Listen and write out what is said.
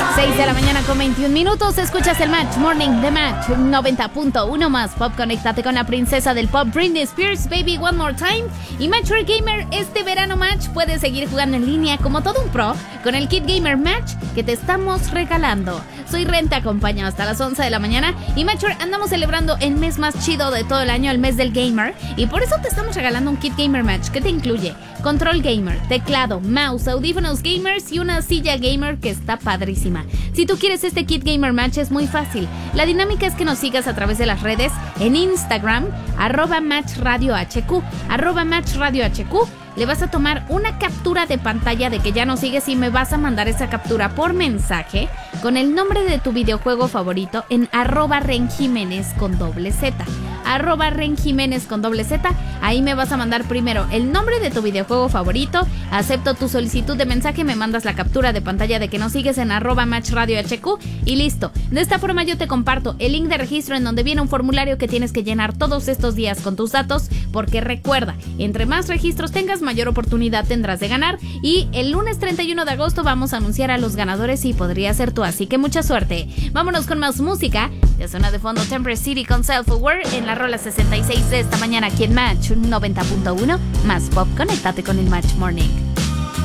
6 de la mañana con 21 minutos. Escuchas el Match Morning de Match 90.1 más Pop. Conéctate con la princesa del pop, Britney Spears, Baby One More Time. Y Match Gamer, este verano Match puedes seguir jugando en línea como todo un pro con el Kit Gamer Match que te estamos regalando. Soy Ren, te acompaño hasta las 11 de la mañana. Y Matcher, andamos celebrando el mes más chido de todo el año, el mes del gamer. Y por eso te estamos regalando un Kit Gamer Match que te incluye control gamer, teclado, mouse, audífonos gamers y una silla gamer que está padrísima. Si tú quieres este Kit Gamer Match es muy fácil. La dinámica es que nos sigas a través de las redes en Instagram, @MatchRadioHQ, @MatchRadioHQ. Le vas a tomar una captura de pantalla de que ya nos sigues y me vas a mandar esa captura por mensaje con el nombre de tu videojuego favorito en @RenJiménez con doble Z. @RenJiménez con doble Z. Ahí me vas a mandar primero el nombre de tu videojuego favorito. Acepto tu solicitud de mensaje, me mandas la captura de pantalla de que nos sigues en @MatchRadioHQ y listo. De esta forma yo te comparto el link de registro en donde viene un formulario que tienes que llenar todos estos días con tus datos, porque recuerda, entre más registros tengas, mayor oportunidad tendrás de ganar, y el lunes 31 de agosto vamos a anunciar a los ganadores y podría ser tú, así que mucha suerte. Vámonos con más música. Ya suena de fondo Temperance City con Self Aware en la rola 66 de esta mañana aquí en Match 90.1 más Pop. Conéctate con el Match Morning.